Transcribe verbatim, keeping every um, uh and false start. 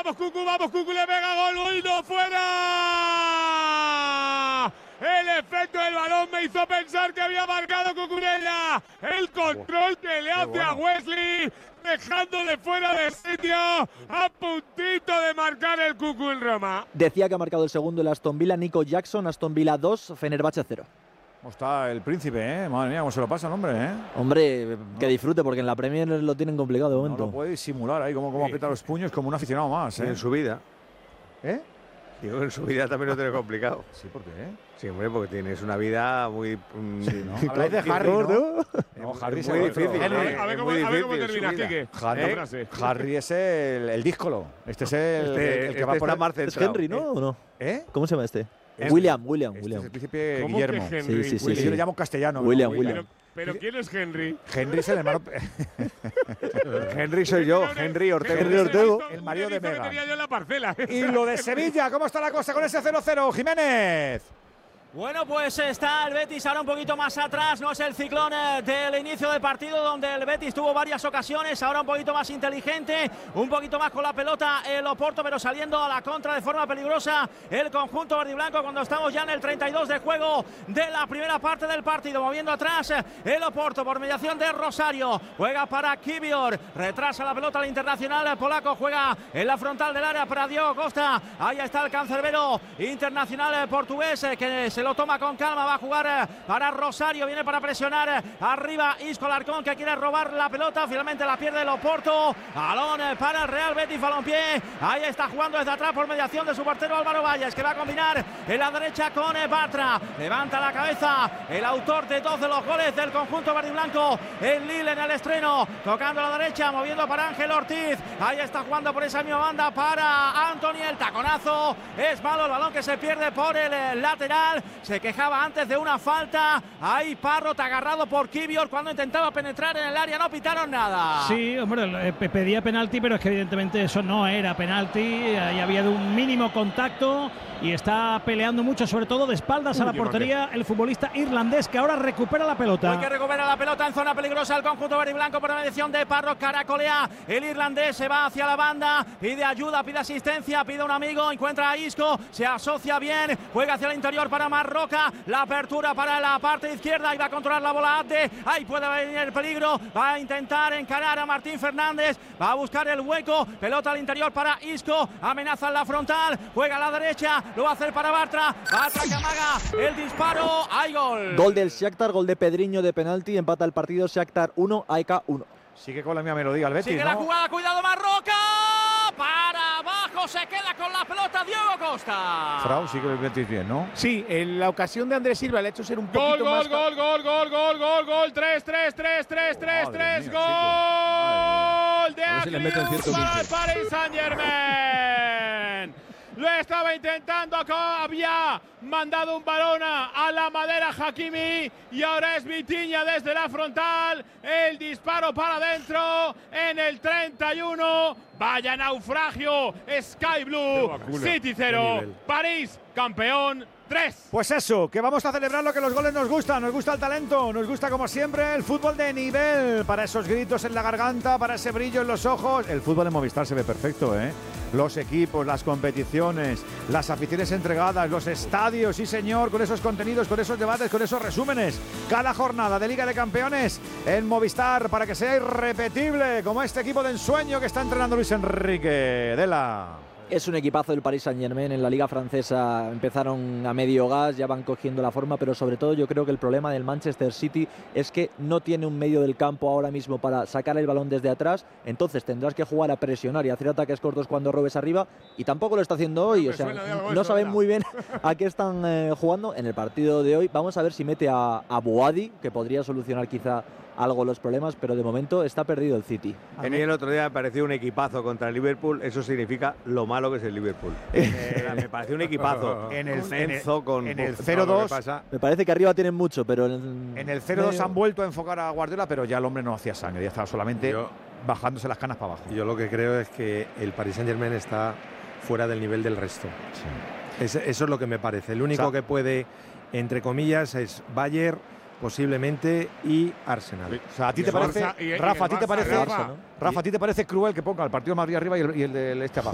vamos Cucu, vamos Cucu, le pega gol, gol, no, fuera. El efecto del balón me hizo pensar que había marcado Cucurella. El control que le hace bueno a Wesley, dejándole fuera de sitio, a puntito de marcar el Cucu en Roma. Decía que ha marcado el segundo el Aston Villa, Nico Jackson, Aston Villa dos, Fenerbahce cero. ¿Cómo está el príncipe, eh? Madre mía, cómo se lo pasa el hombre, eh. Hombre, que disfrute, porque en la Premier lo tienen complicado de momento. No lo puede disimular ahí, como, como aprieta los puños, como un aficionado más, ¿eh? En su vida. ¿Eh? Digo, en su vida también lo tiene complicado. Sí, ¿por qué? Sí, hombre, porque tienes una vida muy… Mm, sí, ¿no? Habláis de Harry, ¿no? ¿no? No, Harry es muy difícil. A ver, a ver cómo, a ver cómo termina, Quique. Harry, ¿Eh? Harry es el, el díscolo. Este es el, este, el, el que este va por está más ¿Es Henry, no? ¿O no? ¿Eh? ¿Cómo se llama este? Es William, William, este William. Es el príncipe ¿Cómo Guillermo. que Henry? Sí, sí, sí. William. sí. Yo le llamo castellano. William, ¿no? William. Pero, pero ¿quién es Henry? Henry es el hermano… Henry soy yo, Henry Ortego. Henry Ortego, el marido de Megan. Megan. Yo en la parcela. Y lo de Sevilla, ¿cómo está la cosa con ese cero cero, Jiménez? Bueno, pues está el Betis ahora un poquito más atrás, no es el ciclón eh, del inicio del partido donde el Betis tuvo varias ocasiones, ahora un poquito más inteligente, un poquito más con la pelota el Oporto, pero saliendo a la contra de forma peligrosa el conjunto verdiblanco cuando estamos ya en el treinta y dos de juego de la primera parte del partido, moviendo atrás el Oporto por mediación de Rosario, juega para Kivior, retrasa la pelota al internacional polaco, juega en la frontal del área para Diego Costa, ahí está el cancerbero internacional portugués que se lo toma con calma, va a jugar para Rosario, viene para presionar arriba Isco Larcón que quiere robar la pelota, finalmente la pierde el Oporto, balón para el Real Betis Balompié, ahí está jugando desde atrás por mediación de su portero Álvaro Valles que va a combinar en la derecha con Bartra, levanta la cabeza el autor de dos de los goles del conjunto verdiblanco, el Lille en el estreno, tocando a la derecha, moviendo para Ángel Ortiz, ahí está jugando por esa misma banda para Antony, el taconazo, es malo el balón que se pierde por el lateral, se quejaba antes de una falta, ahí Parrot agarrado por Kivior cuando intentaba penetrar en el área, no pitaron nada. Sí, hombre, pedía penalti, pero es que evidentemente eso no era penalti, ahí había de un mínimo contacto y está peleando mucho, sobre todo de espaldas a la portería el futbolista irlandés que ahora recupera la pelota. Hay que recuperar la pelota en zona peligrosa el conjunto verde y blanco por mediación de Parrot, caracolea el irlandés, se va hacia la banda, pide ayuda, pide asistencia, pide un amigo, encuentra a Isco, se asocia bien, juega hacia el interior para Marroca, la apertura para la parte izquierda y va a controlar la bola Ate, ahí puede venir el peligro, va a intentar encarar a Martín Fernández, va a buscar el hueco, pelota al interior para Isco, amenaza en la frontal, juega a la derecha, lo va a hacer para Bartra, Bartra que amaga el disparo, hay gol. Gol del Shakhtar, gol de Pedriño de penalti, empata el partido Shakhtar uno, A E K uno. Sigue con la misma melodía el Betis, Sigue ¿no? la jugada, cuidado Marroca, para abajo, se queda con la pelota Diego Costa. Frau, sigue el Betis bien, ¿no? Sí, en la ocasión de Andrés Silva le ha hecho ser un Gol, poquito gol, más… gol, gol, gol, gol, gol, gol, tres, tres, tres, tres, tres, tres, gol de Aglius para el Paris Saint-Germain. Lo estaba intentando, acá había mandado un balón a la madera Hakimi y ahora es Vitinha desde la frontal, el disparo para adentro en el treinta y uno, vaya naufragio, Sky Blue, City cero, París campeón tres. Pues eso, que vamos a celebrar lo que los goles nos gustan, nos gusta el talento, nos gusta como siempre el fútbol de nivel, para esos gritos en la garganta, para ese brillo en los ojos. El fútbol en Movistar se ve perfecto, ¿eh? Los equipos, las competiciones, las aficiones entregadas, los estadios, sí señor, con esos contenidos, con esos debates, con esos resúmenes. Cada jornada de Liga de Campeones en Movistar para que sea irrepetible, como este equipo de ensueño que está entrenando Luis Enrique de la… Es un equipazo del Paris Saint-Germain. En la Liga Francesa empezaron a medio gas, ya van cogiendo la forma, pero sobre todo yo creo que el problema del Manchester City es que no tiene un medio del campo ahora mismo para sacar el balón desde atrás, entonces tendrás que jugar a presionar y hacer ataques cortos cuando robes arriba, y tampoco lo está haciendo hoy, o sea, no saben muy bien a qué están eh, jugando. En el partido de hoy vamos a ver si mete a, a Boadi, que podría solucionar quizá algo los problemas, pero de momento está perdido el City. A mí el otro día me pareció un equipazo contra el Liverpool, eso significa lo malo que es el Liverpool. Eh, me pareció un equipazo. En el, con en Enzo, el, con, en el con cero dos, me parece que arriba tienen mucho, pero en, en el cero dos han vuelto a enfocar a Guardiola, pero ya el hombre no hacía sangre, ya estaba solamente yo, bajándose las canas para abajo. Yo lo que creo es que el Paris Saint-Germain está fuera del nivel del resto. Sí. Es, eso es lo que me parece. El único o sea, que puede, entre comillas, es Bayern, posiblemente, y Arsenal. O sea, ¿a ti te parece, Rafa, a ti te parece, Rafa, ¿a ti te parece cruel que ponga el partido de Madrid arriba y el, y el de este abajo?